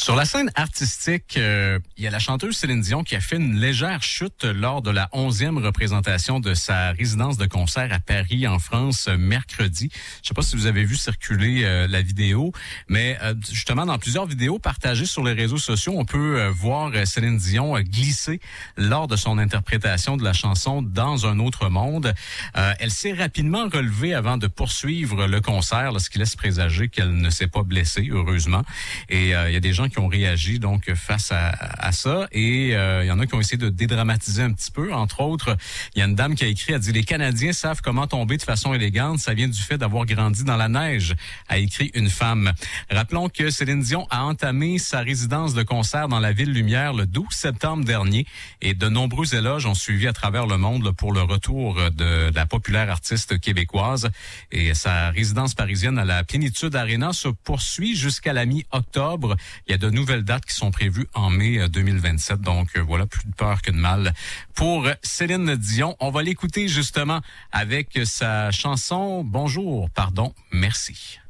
Sur la scène artistique, il y a la chanteuse Céline Dion qui a fait une légère chute lors de la 11e représentation de sa résidence de concert à Paris, en France, mercredi. Je sais pas si vous avez vu circuler la vidéo, mais justement, dans plusieurs vidéos partagées sur les réseaux sociaux, on peut voir Céline Dion glisser lors de son interprétation de la chanson Dans un autre monde. Elle s'est rapidement relevée avant de poursuivre le concert, ce qui laisse présager qu'elle ne s'est pas blessée, heureusement. Et il y a des gens qui ont réagi donc face à ça, et il y en a qui ont essayé de dédramatiser un petit peu. Entre autres, il y a une dame qui a écrit, elle dit: les Canadiens savent comment tomber de façon élégante, ça vient du fait d'avoir grandi dans la neige, a écrit une femme. Rappelons que Céline Dion a entamé sa résidence de concert dans la Ville Lumière le 12 septembre dernier, et de nombreux éloges ont suivi à travers le monde pour le retour de la populaire artiste québécoise. Et sa résidence parisienne à la Plénitude Arena se poursuit jusqu'à la mi-octobre. Il y a de nouvelles dates qui sont prévues en mai 2027. Donc voilà, plus de peur que de mal pour Céline Dion. On va l'écouter justement avec sa chanson Bonjour, pardon, merci.